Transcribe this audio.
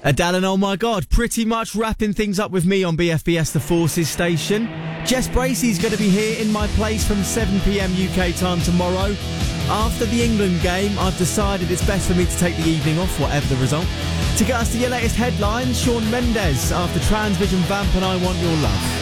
Adele and Oh My God, pretty much wrapping things up with me on BFBS The Forces station. Jess Bracey's going to be here in my place from 7pm UK time tomorrow. After the England game, I've decided it's best for me to take the evening off, whatever the result. To get us to your latest headlines, Shawn Mendes after Transvision Vamp and I Want Your Love.